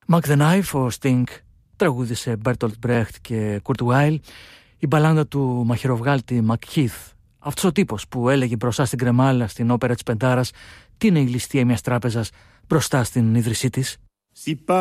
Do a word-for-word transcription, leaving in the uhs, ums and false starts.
Mac the Knife, ο Sting τραγούδισε Bertolt Brecht και Kurt Weill. Η μπαλάντα του μαχαιροβγάλτη McKeith, αυτός ο τύπος που έλεγε μπροστά στην κρεμάλα στην όπερα της Πεντάρας τι είναι η ληστεία μιας τράπεζας μπροστά στην ίδρυσή της.